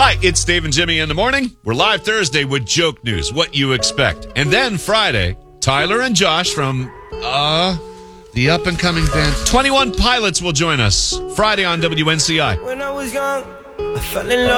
Hi, it's Dave and Jimmy in the morning. We're live Thursday with Joke News, what you expect. And then Friday, Tyler and Josh from, the up-and-coming band 21 Pilots will join us Friday on WNCI. When I was young, I fell in love.